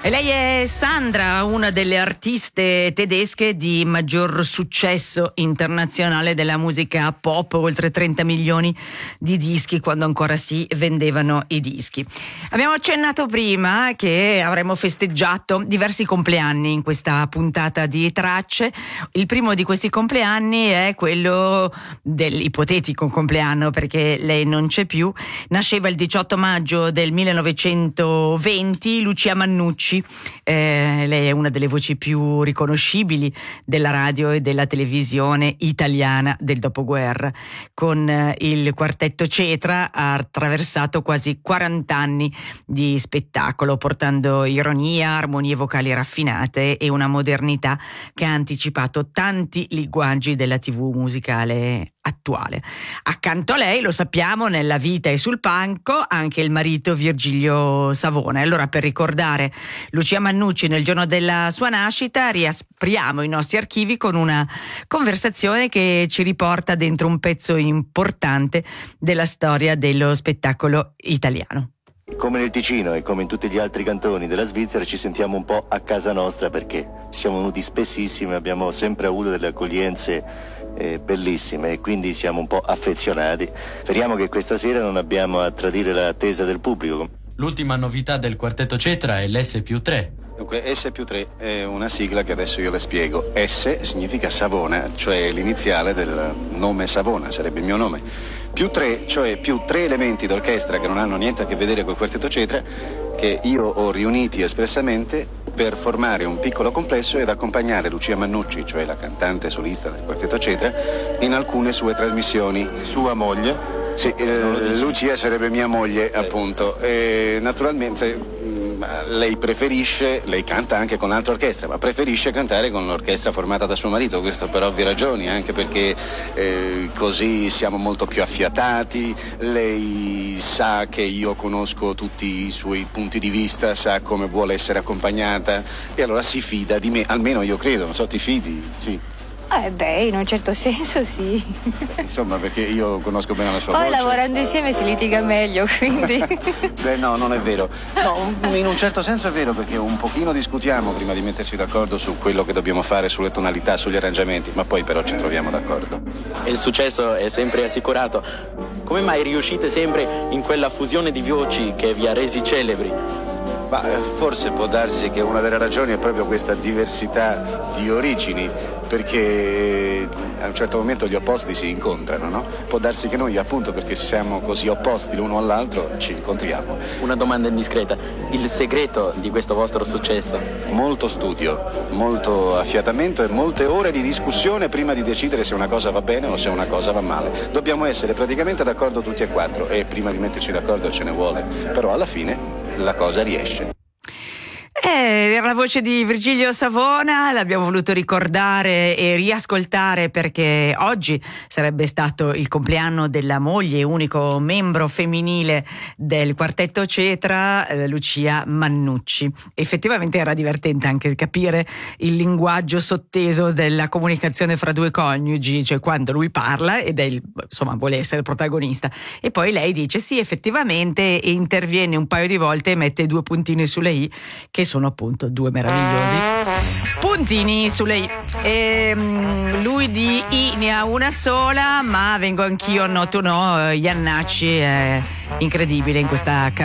E lei è Sandra, una delle artiste tedesche di maggior successo internazionale della musica pop, oltre 30 milioni di dischi quando ancora si vendevano i dischi. Abbiamo accennato prima che avremmo festeggiato diversi compleanni in questa puntata di Tracce. Il primo di questi compleanni è quello dell'ipotetico compleanno, perché lei non c'è più. Nasceva il 18 maggio del 1920 Lucia Mannucci. Lei è una delle voci più riconoscibili della radio e della televisione italiana del dopoguerra. Con il quartetto Cetra ha attraversato quasi 40 anni di spettacolo, portando ironia, armonie vocali raffinate e una modernità che ha anticipato tanti linguaggi della TV musicale attuale. Accanto a lei, lo sappiamo, nella vita e sul palco anche il marito Virgilio Savona. Allora, per ricordare Lucia Mannucci nel giorno della sua nascita, riapriamo i nostri archivi con una conversazione che ci riporta dentro un pezzo importante della storia dello spettacolo italiano. Come nel Ticino e come in tutti gli altri cantoni della Svizzera ci sentiamo un po' a casa nostra, perché siamo venuti spessissimo e abbiamo sempre avuto delle accoglienze bellissime e quindi siamo un po' affezionati. Speriamo che questa sera non abbiamo a tradire l'attesa del pubblico. L'ultima novità del quartetto Cetra è l'S+3. Dunque, S+3 è una sigla che adesso io le spiego. S significa Savona, cioè l'iniziale del nome Savona, sarebbe il mio nome. +3, cioè più 3 elementi d'orchestra che non hanno niente a che vedere col quartetto Cetra, che io ho riuniti espressamente per formare un piccolo complesso ed accompagnare Lucia Mannucci, cioè la cantante solista del quartetto Cetra, in alcune sue trasmissioni. Sua moglie? Sì, Lucia sarebbe mia moglie, appunto. Naturalmente lei canta anche con altra orchestra, ma preferisce cantare con l'orchestra formata da suo marito, questo per ovvie ragioni, anche perché così siamo molto più affiatati. Lei sa che io conosco tutti i suoi punti di vista, sa come vuole essere accompagnata e allora si fida di me, almeno io credo, non so, ti fidi? Sì. In un certo senso sì. Insomma, perché io conosco bene la sua Poi voce. lavorando insieme si litiga meglio, quindi. Beh, no, non è vero. No, in un certo senso è vero, perché un pochino discutiamo prima di metterci d'accordo su quello che dobbiamo fare, sulle tonalità, sugli arrangiamenti, ma poi però ci troviamo d'accordo. Il successo è sempre assicurato. Come mai riuscite sempre in quella fusione di voci che vi ha resi celebri? Ma forse può darsi che una delle ragioni è proprio questa diversità di origini, perché a un certo momento gli opposti si incontrano, no? Può darsi che noi, appunto perché siamo così opposti l'uno all'altro, ci incontriamo. Una domanda indiscreta: il segreto di questo vostro successo? Molto studio, molto affiatamento e molte ore di discussione prima di decidere se una cosa va bene o se una cosa va male. Dobbiamo essere praticamente d'accordo tutti e quattro e prima di metterci d'accordo ce ne vuole, però alla fine la cosa riesce. Era la voce di Virgilio Savona, l'abbiamo voluto ricordare e riascoltare perché oggi sarebbe stato il compleanno della moglie, unico membro femminile del quartetto Cetra, Lucia Mannucci. Effettivamente era divertente anche capire il linguaggio sotteso della comunicazione fra due coniugi, cioè quando lui parla ed è vuole essere il protagonista e poi lei dice sì, effettivamente, e interviene un paio di volte e mette 2 puntini sulle i, che sono appunto 2 meravigliosi puntini sulle i. Lui di i ne ha una sola, ma vengo anch'io, no tu no. Iannacci è incredibile in questa